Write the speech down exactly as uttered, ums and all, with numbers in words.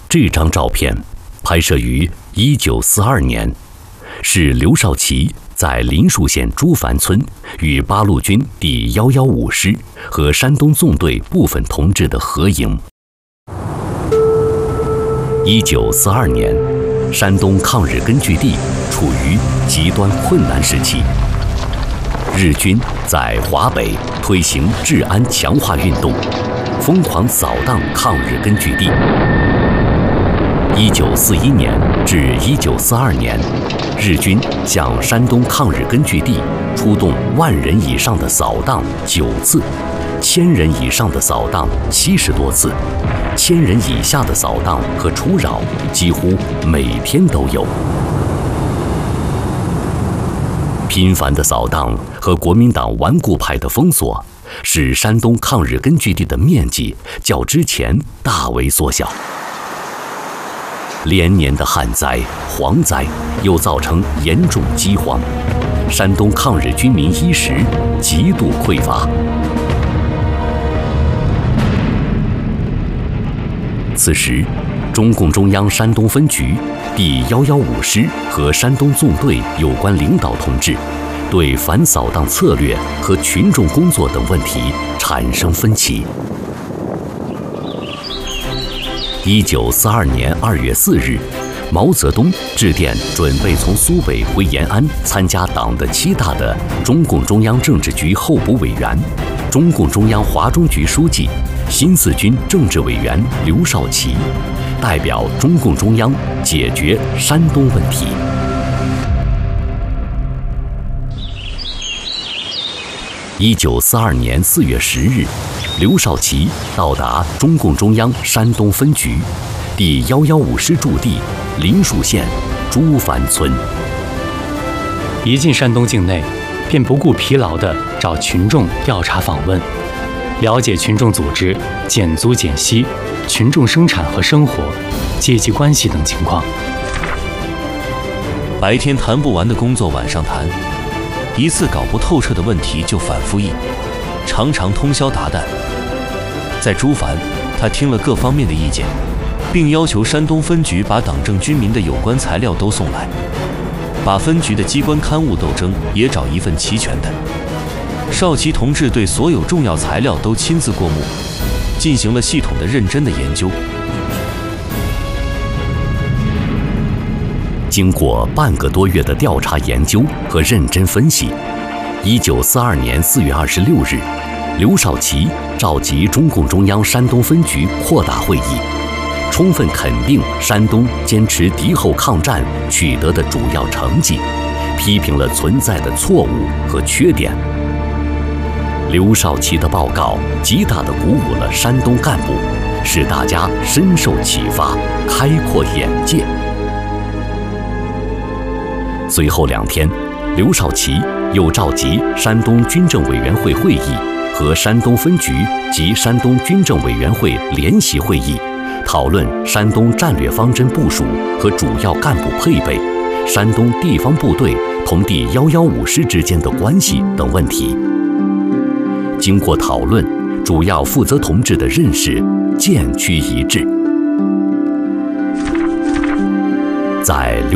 这张照片拍摄于一九四二年，是刘少奇在林树县朱凡村与八路军第一一五师和山东纵队部分同志的合影。一九四二年，山东抗日根据地处于极端困难时期，日军在华北推行治安强化运动，疯狂扫荡抗日根据地。一九四一年至一九四二年，日军向山东抗日根据地出动万人以上的扫荡九次，千人以上的扫荡七十多次，千人以下的扫荡和出扰几乎每天都有。频繁的扫荡和国民党顽固派的封锁，使山东抗日根据地的面积较之前大为缩小。连年的旱灾、蝗灾又造成严重饥荒，山东抗日军民衣食极度匮乏。此时，中共中央山东分局、第一一五师和山东纵队有关领导同志对反扫荡策略和群众工作等问题产生分歧。一九四二年二月四日，毛泽东致电准备从苏北回延安参加党的七大的中共中央政治局候补委员、中共中央华中局书记、新四军政治委员刘少奇，代表中共中央解决山东问题。一九四二年四月十日，刘少奇到达中共中央山东分局第一一五师驻地林树县朱凡村。 一进山东境内，便不顾疲劳地找群众调查访问，了解群众组织、减租减息、群众生产和生活、阶级关系等情况。 白天谈不完的工作晚上谈，一次搞不透彻的问题就反复议，常常通宵达旦。在朱凡，他听了各方面的意见，并要求山东分局把党政军民的有关材料都送来，把分局的机关刊物斗争也找一份齐全的。少奇同志对所有重要材料都亲自过目，进行了系统的认真的研究。 经过半个多月的调查研究和认真分析，一九四二年四月二十六日，刘少奇召集中共中央山东分局扩大会议，充分肯定山东坚持敌后抗战取得的主要成绩，批评了存在的错误和缺点。刘少奇的报告极大地鼓舞了山东干部，使大家深受启发，开阔眼界。随后两天，刘少奇又召集山东军政委员会会议和山东分局及山东军政委员会联席会议，讨论山东战略方针部署和主要干部配备、山东地方部队同第一一五师之间的关系等问题。经过讨论，主要负责同志的认识渐趋一致。在刘